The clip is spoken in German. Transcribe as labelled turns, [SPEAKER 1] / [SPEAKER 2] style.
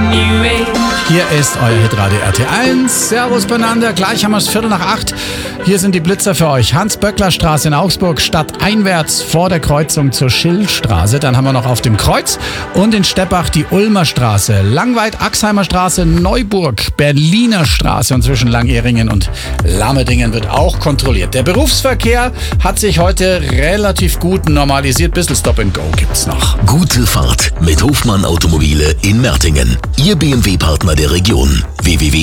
[SPEAKER 1] new age.
[SPEAKER 2] Hier ist euer Hitradio RT1. Servus beieinander. Gleich haben wir es 7:45. Hier sind die Blitzer für euch. Hans-Böckler-Straße in Augsburg, stadteinwärts vor der Kreuzung zur Schillstraße. Dann haben wir noch auf dem Kreuz und in Steppach die Ulmer Straße. Langweid, Axheimer Straße, Neuburg, Berliner Straße und zwischen Langehringen und Lammerdingen wird auch kontrolliert. Der Berufsverkehr hat sich heute relativ gut normalisiert. Bissl Stop and Go gibt's noch.
[SPEAKER 3] Gute Fahrt mit Hofmann Automobile in Mertingen. Ihr BMW-Partner der Region. www